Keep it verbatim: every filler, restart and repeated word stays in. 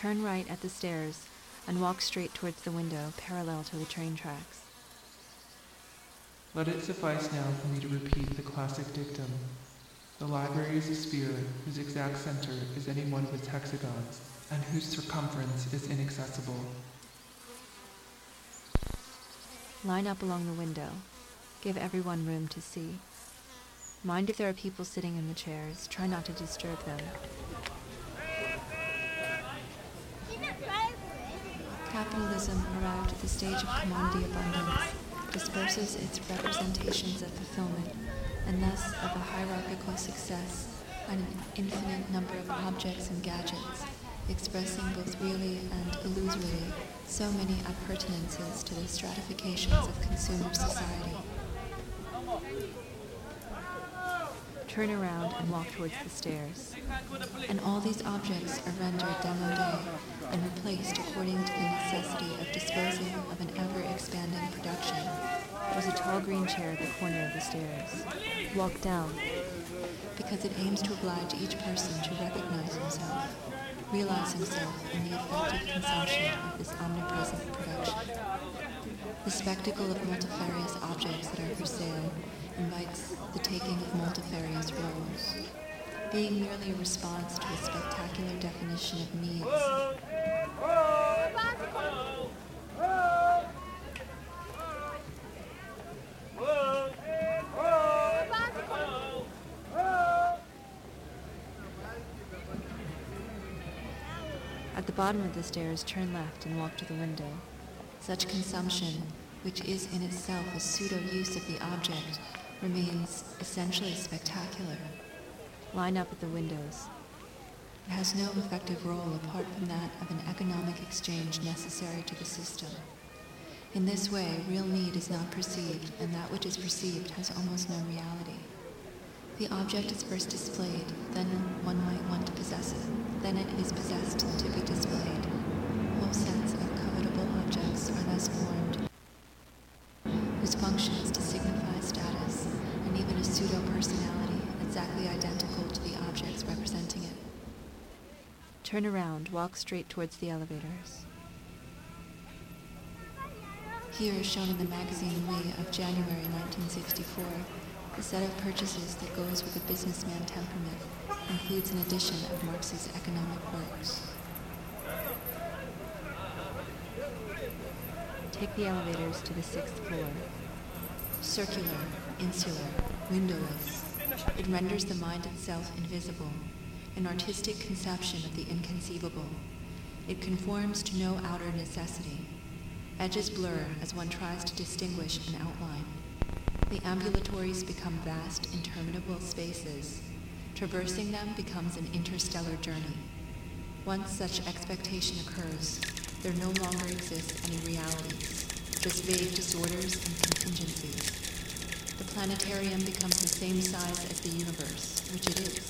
Turn right at the stairs and walk straight towards the window parallel to the train tracks. Let it suffice now for me to repeat the classic dictum. The library is a sphere whose exact center is any one of its hexagons, and whose circumference is inaccessible. Line up along the window. Give everyone room to see. Mind if there are people sitting in the chairs. Try not to disturb them. Capitalism arrived at the stage of commodity abundance, disperses its representations of fulfillment, and thus of a hierarchical success and an infinite number of objects and gadgets, expressing both really and illusorily so many appurtenances to the stratifications of consumer society. Turn around and walk towards the stairs. And all these objects are rendered démodé and replaced according to the necessity of disposing of an ever-expanding production. There's a tall green chair at the corner of the stairs. Walk down. Because it aims to oblige each person to recognize himself, realize himself in the effective consumption of this omnipresent production. The spectacle of multifarious objects that are for sale invites the taking of multifarious roles, being merely a response to a spectacular definition of needs. At the bottom of the stairs, turn left and walk to the window. Such consumption, which is in itself a pseudo-use of the object, remains essentially spectacular. Line up at the windows. It has no effective role apart from that of an economic exchange necessary to the system. In this way, real need is not perceived, and that which is perceived has almost no reality. The object is first displayed, then one might want to possess it. Then it is possessed to be displayed. Whole sets of covetable objects are thus formed, whose function is to signify status, and even a pseudo-personality exactly identical to the objects representing it. Turn around, walk straight towards the elevators. Here is shown in the magazine We of January nineteen sixty-four, the set of purchases that goes with a businessman temperament includes an edition of Marx's economic works. Take the elevators to the sixth floor. Circular, insular, windowless, it renders the mind itself invisible, an artistic conception of the inconceivable. It conforms to no outer necessity. Edges blur as one tries to distinguish an outline. The ambulatories become vast, interminable spaces. Traversing them becomes an interstellar journey. Once such expectation occurs, there no longer exist any realities, just vague disorders and contingencies. The planetarium becomes the same size as the universe, which it is.